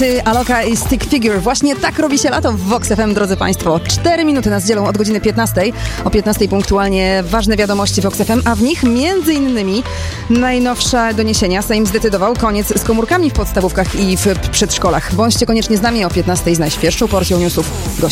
Ty, Aloka i Stick Figure. Właśnie tak robi się lato w Vox FM, drodzy Państwo. 4 minuty nas dzielą od godziny 15. O 15 punktualnie ważne wiadomości Vox FM, a w nich między innymi najnowsze doniesienia. Sejm zdecydował koniec z komórkami w podstawówkach i w przedszkolach. Bądźcie koniecznie z nami o 15 z najświeższą porcją newsów.